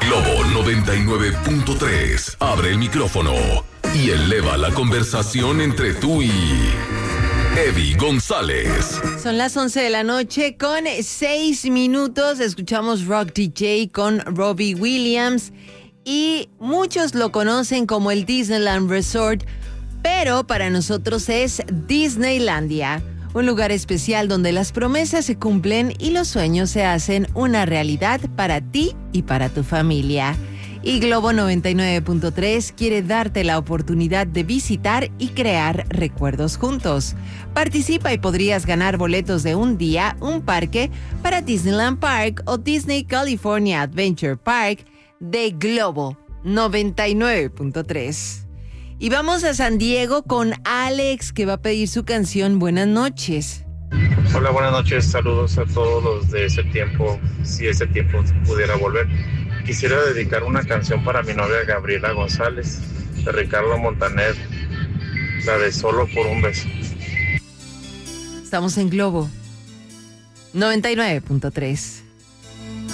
Globo 99.3. Abre el micrófono y eleva la conversación entre tú y Eddie González. Son las 11 de la noche con 6 minutos. Escuchamos Rock DJ con Robbie Williams. Y muchos lo conocen como el Disneyland Resort, pero para nosotros es Disneylandia. Un lugar especial donde las promesas se cumplen y los sueños se hacen una realidad para ti y para tu familia. Y Globo 99.3 quiere darte la oportunidad de visitar y crear recuerdos juntos. Participa y podrías ganar boletos de un día, un parque para Disneyland Park o Disney California Adventure Park de Globo 99.3. Y vamos a San Diego con Alex, que va a pedir su canción Buenas noches. Hola, buenas noches. Saludos a todos los de ese tiempo, si ese tiempo pudiera volver. Quisiera dedicar una canción para mi novia Gabriela González, de Ricardo Montaner, la de Solo por un beso. Estamos en Globo 99.3.